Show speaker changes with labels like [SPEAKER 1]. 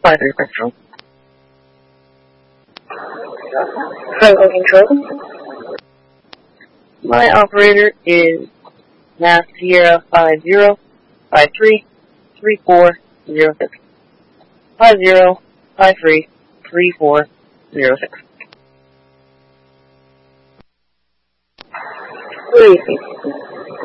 [SPEAKER 1] 5-3 control.
[SPEAKER 2] Franklin Control.
[SPEAKER 1] My operator is Mass Sierra 50533406. 50533406.
[SPEAKER 2] Who is he?